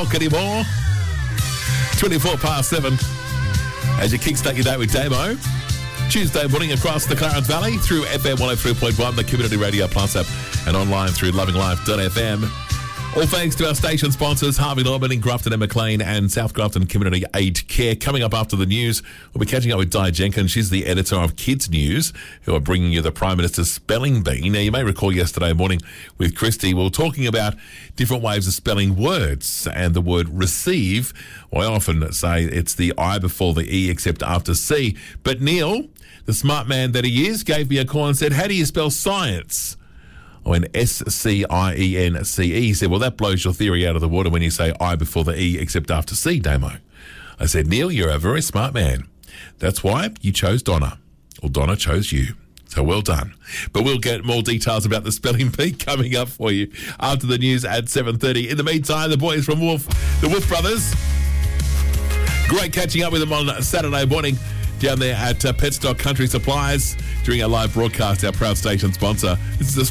talk anymore. 24 past 7 as you kickstart your day with Damo. Tuesday morning across the Clarence Valley through FM 103.1, the Community Radio Plus app, and online through lovinglife.fm. All thanks to our station sponsors, Harvey Norman in Grafton and Maclean and South Grafton Community Aged Care. Coming up after the news, we'll be catching up with Di Jenkins. She's the editor of Kids News, who are bringing you the Prime Minister's Spelling Bee. Now, you may recall yesterday morning with Christy, we were talking about different ways of spelling words, and the word receive, well, I often say it's the I before the E except after C. But Neil, the smart man that he is, gave me a call and said, how do you spell science? Oh, and Science. He said, well, that blows your theory out of the water when you say I before the E except after C, Damo. I said, Neil, you're a very smart man. That's why you chose Donna. Well, Donna chose you. So well done. But we'll get more details about the spelling bee coming up for you after the news at 7:30. In the meantime, the boys from the Wolf Brothers. Great catching up with them on Saturday morning down there at Petstock Country Supplies during our live broadcast, our proud station sponsor. This is